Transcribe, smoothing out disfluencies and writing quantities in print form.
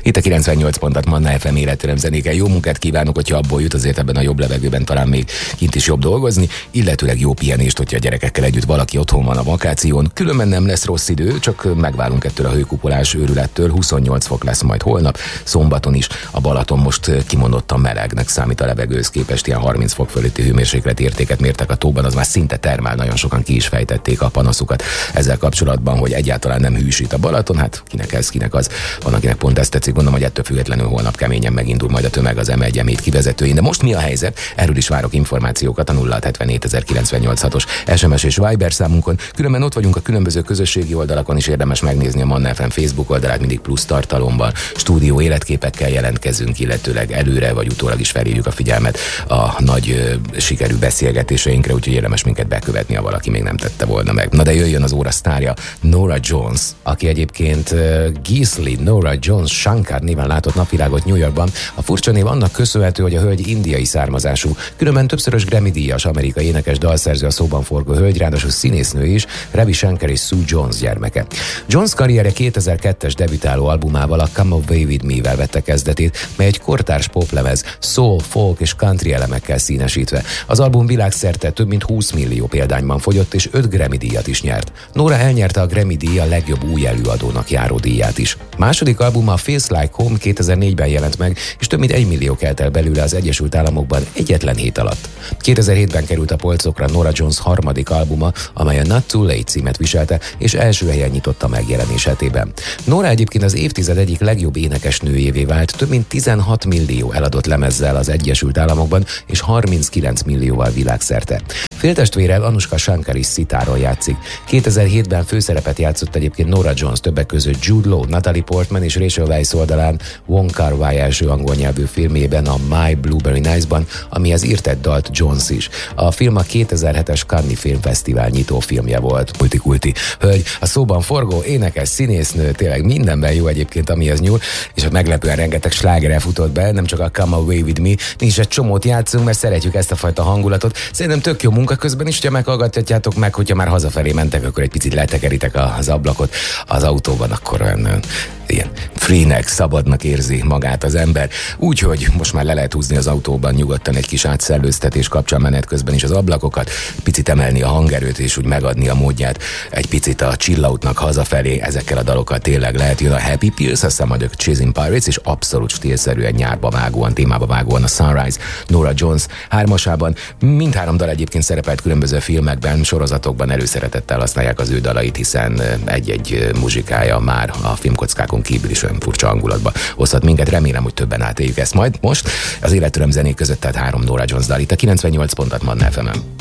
Itt a 98 pontat Manna FM életöröm zenéken. Jó munkát kívánok, hogyha abból jut, azért ebben a jobb levegőben talán még kint is jobb dolgozni, illetőleg jó pihenést, hogyha a gyerekekkel együtt valaki otthon van a vakáción. Különben nem lesz rossz idő, csak megválunk ettől a hőkupolás őrülettől. 28 fok lesz majd holnap, szombaton is. A Balaton most kimondottan melegnek számít a levegőhöz képest, ilyen 30 fok fölötti hőmérséklet értéket mértek a tóban, az már szinte termál, nagyon sokan ki is fejtették a panaszukat ezzel kapcsolatban, hogy egyáltalán nem hűsít a Balaton. Hát kinek ez, kinek az, van akinek pont ezt tetszik, gondolom, hogy ettől függetlenül holnap keményen megindul majd a tömeg az M1 M7 kivezetőin. De most mi a helyzet? Erről is várok információkat a 0674 os SMS és Viber számunkon. Különben ott vagyunk a különböző közösségi oldalakon is, érdemes megnézni a Manna FM Facebook oldalát, mindig plusz tartalomban, stúdió életképekkel jelentkezünk, illetőleg előre vagy utólag is felhívjuk a figyelmet a nagy sikerű beszélgetéseinkre, úgyhogy érdemes minket bekövetni, ha valaki még nem tette volna meg. Na de jöjjön az óra sztárja, Norah Jones, aki egyébként Gisli Norah Jones Shankar néven látott napvilágot New Yorkban. A furcsa név annak köszönhető, hogy a hölgy indiai származású, különben többszörös Grammy-díjas amerikai énekes, dalszerző, a szóban forgó hölgy, ráadásul színésznő is, Ravi Shankar és Sue Jones gyermeke. Jones karrierje 2002-es debütáló albumával, a Come Away With Me-vel vette kezdetét, mely egy kortárs poplemez, soul, folk és country elemekkel színesítve. Az album világszerte több mint 20 millió példányban fogyott, és 5 Grammy-díjat is nyert. Norah elnyerte a Grammy-díj a legjobb új előadónak járó díját is. Második albuma, a Feels Like Home 2004-ben jelent meg, és több mint 1 millió kelt el belőle az Egyesült Államokban egyetlen hét alatt. 2007-ben került a polcokra Norah Jones harmadik albuma, amely a Not Too Late címet viselte, és első helyen nyitotta megjelenés hetében. Norah egyébként az évtized egyik legjobb énekesnőjévé vált, több mint 16 millió eladott lemezzel az Egyesült Államokban, és 39 millióval világszerte. Féltestvérrel, Anushka Shankar is szitáron játszik. 2007-ben főszerepet játszott egyébként Norah Jones többek között Jude Law, Natalie Portman és Rachel Weisz oldalán Wong Kar-wai első angol nyelvű filmjében, a My Blueberry Nights-ban, amihez írt egy dalt Jones is. A film a 2007-es Cannes Filmfesztivál nyitó filmje volt. Multikulti hölgy, a szóban forgó, énekes, színésznő, tényleg mindenben jó egyébként, amihez nyúl, és a meglepően rengeteg sláger futott be, nem csak a Come Away With Me, mi is egy csomót játszunk, mert szeretjük ezt a fajta hangulatot. Szerintem tök jó munka közben is, hogyha meghallgatjátok meg, hogyha már hazafelé mentek, akkor egy picit letekeritek az ablakot az autóban, akkor olyan ilyen free-nek, szabadnak érzi magát az ember. Úgyhogy most már le lehet húzni az autóban nyugodtan egy kis átszellőztetés kapcsán menet közben is az ablakokat, picit emelni a hangerőt és úgy megadni a módját egy picit a chill-outnak hazafelé. Ezekkel a dalokkal tényleg lehet. Jön a Happy Pills, aztán majd a Chasing Pirates, és abszolút stílszerűen, nyárba vágóan, témába vágóan a Sunrise, Norah Jones hármasában. Mindhárom dal egyébként szerepelt különböző filmekben, sorozatokban, előszeretettel használják az ő dalait, hiszen egy-egy muzsikája már a filmkockákon kívül is olyan furcsa hangulatba hozhat minket. Remélem, hogy többen átéljük ezt majd. Most az életöröm zenék között, tehát 3 Norah Jones dal itt a 98 pontot Manna FM-en.